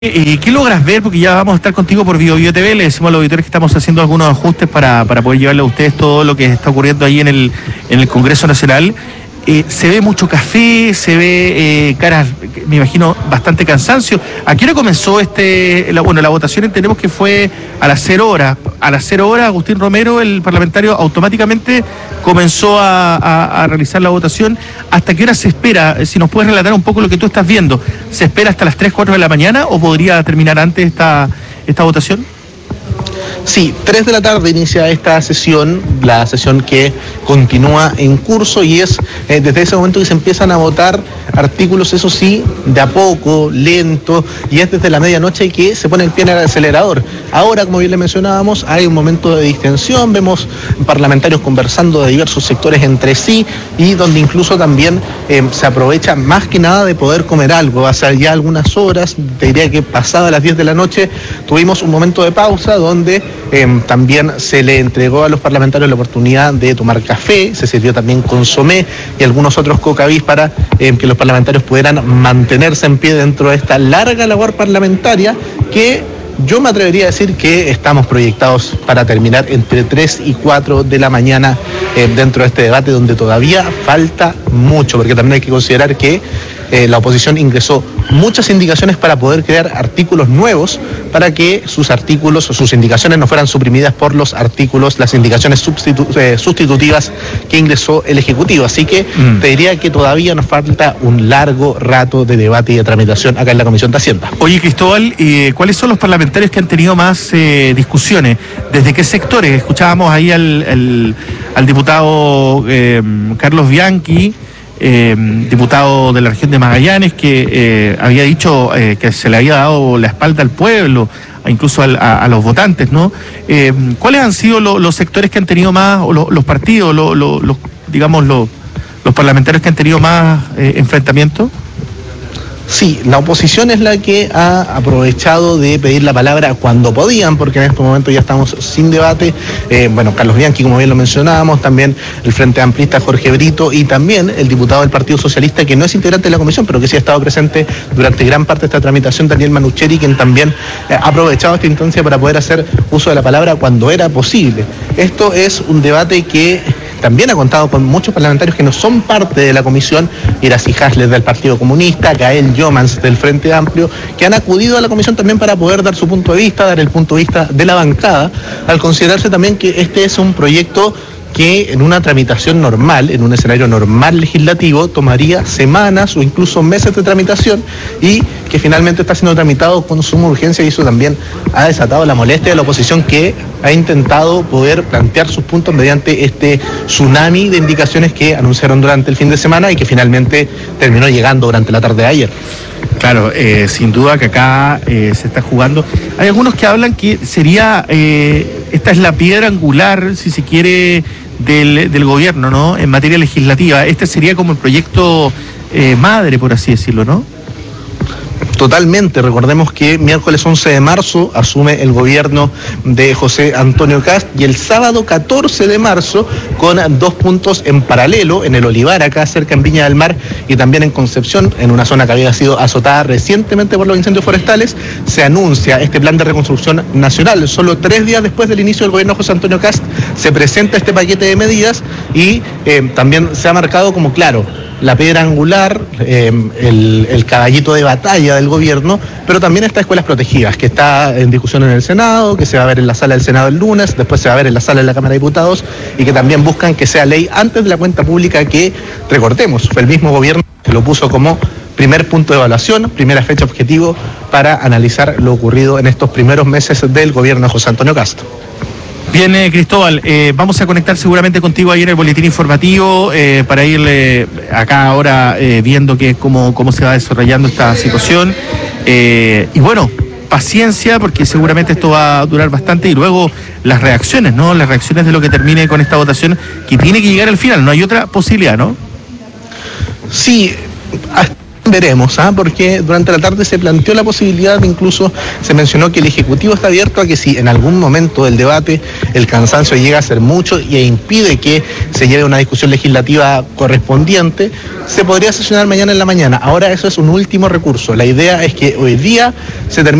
¿Qué logras ver? Porque ya vamos a estar contigo por BioBio TV. Le decimos a los auditores que estamos haciendo algunos ajustes para poder llevarle a ustedes todo lo que está ocurriendo ahí en el Congreso Nacional. Se ve mucho café, se ve caras, me imagino, bastante cansancio. ¿A qué hora comenzó la votación? Entendemos que fue a las 0 horas. A las 0 horas, Agustín Romero, el parlamentario, automáticamente comenzó a realizar la votación. ¿Hasta qué hora se espera? Si nos puedes relatar un poco lo que tú estás viendo. ¿Se espera hasta las 3, 4 de la mañana o podría terminar antes esta votación? Sí, 3 de la tarde inicia esta sesión, la sesión que continúa en curso y es desde ese momento que se empiezan a votar artículos, eso sí, de a poco, lento, y es desde la medianoche que se pone el pie en el acelerador. Ahora, como bien le mencionábamos, hay un momento de distensión, vemos parlamentarios conversando de diversos sectores entre sí y donde incluso también se aprovecha más que nada de poder comer algo. Hace ya algunas horas, te diría que pasada las 10 de la noche, tuvimos un momento de pausa donde también se le entregó a los parlamentarios la oportunidad de tomar café, se sirvió también consomé y algunos otros cocavis para que los parlamentarios pudieran mantenerse en pie dentro de esta larga labor parlamentaria que yo me atrevería a decir que estamos proyectados para terminar entre 3 y 4 de la mañana dentro de este debate donde todavía falta mucho, porque también hay que considerar que la oposición ingresó muchas indicaciones para poder crear artículos nuevos para que sus artículos o sus indicaciones no fueran suprimidas por los artículos, las indicaciones sustitutivas que ingresó el Ejecutivo. Así que te diría que todavía nos falta un largo rato de debate y de tramitación acá en la Comisión de Hacienda. Oye, Cristóbal, ¿cuáles son los parlamentarios que han tenido más discusiones? ¿Desde qué sectores? Escuchábamos ahí al diputado Carlos Bianchi, diputado de la región de Magallanes, que había dicho que se le había dado la espalda al pueblo, incluso a los votantes, ¿no? ¿Cuáles han sido los sectores que han tenido más, o los partidos, los parlamentarios que han tenido más enfrentamientos? Sí, la oposición es la que ha aprovechado de pedir la palabra cuando podían, porque en este momento ya estamos sin debate. Carlos Bianchi, como bien lo mencionábamos, también el Frente Amplista Jorge Brito y también el diputado del Partido Socialista, que no es integrante de la comisión, pero que sí ha estado presente durante gran parte de esta tramitación, Daniel Manucheri, quien también ha aprovechado esta instancia para poder hacer uso de la palabra cuando era posible. Esto es un debate que también ha contado con muchos parlamentarios que no son parte de la comisión, Iracy Hasler del Partido Comunista, Gael Jomans del Frente Amplio, que han acudido a la comisión también para poder dar su punto de vista, dar el punto de vista de la bancada, al considerarse también que este es un proyecto que en una tramitación normal, en un escenario normal legislativo, tomaría semanas o incluso meses de tramitación y que finalmente está siendo tramitado con suma urgencia, y eso también ha desatado la molestia de la oposición, que ha intentado poder plantear sus puntos mediante este tsunami de indicaciones que anunciaron durante el fin de semana y que finalmente terminó llegando durante la tarde de ayer. Claro, sin duda que acá se está jugando. Hay algunos que hablan que sería, esta es la piedra angular, si se quiere, del gobierno, ¿no? En materia legislativa. Este sería como el proyecto madre, por así decirlo, ¿no? Totalmente. Recordemos que miércoles 11 de marzo asume el gobierno de José Antonio Kast y el sábado 14 de marzo, con 2 puntos en paralelo, en el Olivar, acá cerca en Viña del Mar, y también en Concepción, en una zona que había sido azotada recientemente por los incendios forestales, se anuncia este plan de reconstrucción nacional. Solo 3 días después del inicio del gobierno de José Antonio Kast se presenta este paquete de medidas y también se ha marcado como, claro, la piedra angular, el caballito de batalla del gobierno, pero también está Escuelas Protegidas, que está en discusión en el Senado, que se va a ver en la sala del Senado el lunes, después se va a ver en la sala de la Cámara de Diputados, y que también buscan que sea ley antes de la cuenta pública, que, recordemos, fue el mismo gobierno que lo puso como primer punto de evaluación, primera fecha objetivo para analizar lo ocurrido en estos primeros meses del gobierno de José Antonio Kast. Bien, Cristóbal, vamos a conectar seguramente contigo ahí en el boletín informativo para ir acá ahora viendo cómo se va desarrollando esta situación. Y bueno, paciencia, porque seguramente esto va a durar bastante, y luego las reacciones, ¿no? Las reacciones de lo que termine con esta votación, que tiene que llegar al final, no hay otra posibilidad, ¿no? Sí, Veremos, porque durante la tarde se planteó la posibilidad, incluso se mencionó que el Ejecutivo está abierto a que si en algún momento del debate el cansancio llega a ser mucho e impide que se lleve una discusión legislativa correspondiente, se podría sesionar mañana en la mañana. Ahora eso es un último recurso. La idea es que hoy día se termine